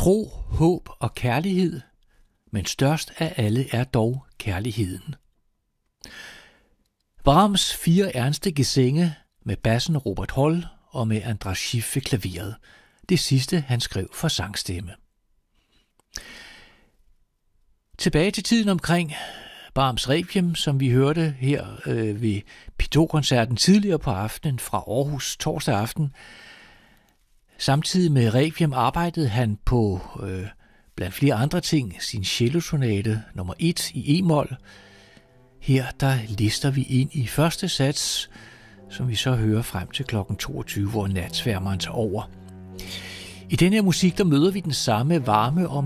Tro, håb og kærlighed, men størst af alle er dog kærligheden. Brahms 4 ernste gesänge med bassen Robert Holl og med András Schiff ved klaveret. Det sidste han skrev for sangstemme. Tilbage til tiden omkring Brahms Requiem, som vi hørte her ved P2-koncerten tidligere på aftenen fra Aarhus torsdag aften. Samtidig med Requiem arbejdede han på, blandt flere andre ting, sin cellosonate nummer 1 i e-mol. Her der lister vi ind i første sats, som vi så hører frem til kl. 22, hvor natsværmeren tager over. I den her musik der møder vi den samme varme og